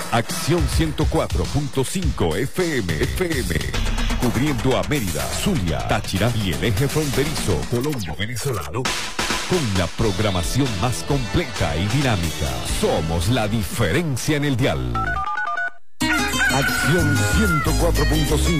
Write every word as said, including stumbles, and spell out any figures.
Acción ciento cuatro punto cinco F M, F M, cubriendo a Mérida, Zulia, Táchira y el eje fronterizo Colombo venezolano. Con la programación más completa y dinámica, somos la diferencia en el dial. Acción ciento cuatro punto cinco.